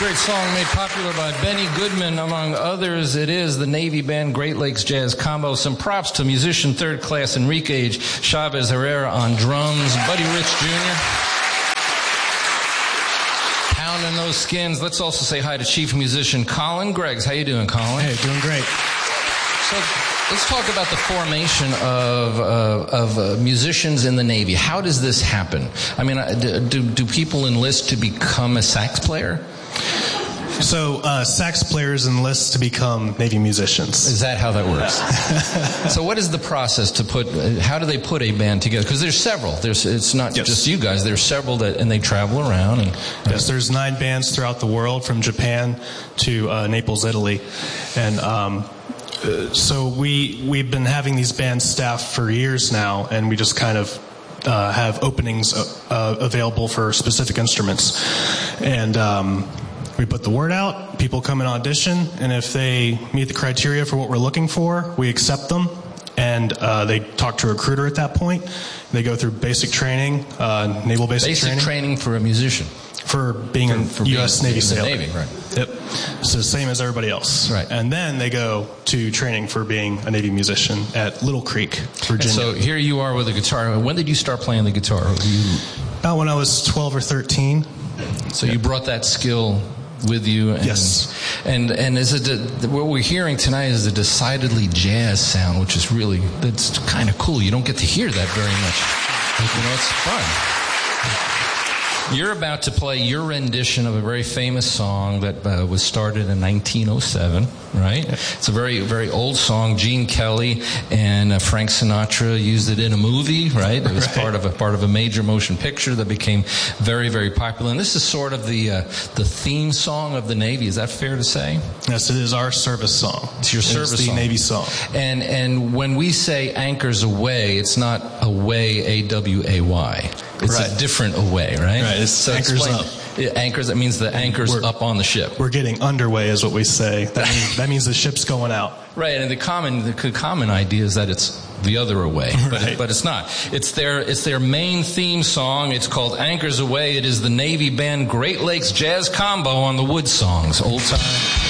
Great song made popular by Benny Goodman, among others. It is the Navy Band Great Lakes Jazz Combo. Some props to musician third class Enrique Chavez Herrera on drums, Buddy Rich Jr. pounding those skins. Let's also say hi to chief musician Colin Greggs. How you doing, Colin? Hey, doing great. So let's talk about the formation of musicians in the Navy. How does this happen? I mean, do people enlist to become a sax player? So sax players enlist to become Navy musicians. Is that how that works? So what is the process to put, how do they put a band together? Because there's several. It's not just you guys. There's several and they travel around. Yes, there's 9 bands throughout the world, from Japan to Naples, Italy. And so we've been having these bands staffed for years now, and we just kind of have openings available for specific instruments. And we put the word out, people come and audition, and if they meet the criteria for what we're looking for, we accept them, and they talk to a recruiter at that point. They go through basic training, naval basic training. Basic training for a musician. For being a U.S. Navy sailor. Navy, right. Yep. So same as everybody else. Right. And then they go to training for being a Navy musician at Little Creek, Virginia. And so here you are with a guitar. When did you start playing the guitar? About when I was 12 or 13. So you brought that skill with you. And, yes. And is it what we're hearing tonight is a decidedly jazz sound, which is really, that's kind of cool. You don't get to hear that very much. You know, it's fun. You're about to play your rendition of a very famous song that was started in 1907, right? It's a very, very old song. Gene Kelly and Frank Sinatra used it in a movie, right? It was part of a major motion picture that became very, very popular. And this is sort of the theme song of the Navy. Is that fair to say? Yes, it is our service song. It's your service song. It's the Navy song. And when we say anchors away, it's not away, A-W-A-Y. It's a different away, right? Right. It's so anchors up. Anchors, that means the anchor's up on the ship. We're getting underway is what we say. That means the ship's going out. Right, and the common idea is that it's the other away, but it's not. It's their main theme song. It's called Anchors Away. It is the Navy Band Great Lakes Jazz Combo on the Wood Songs. Old time.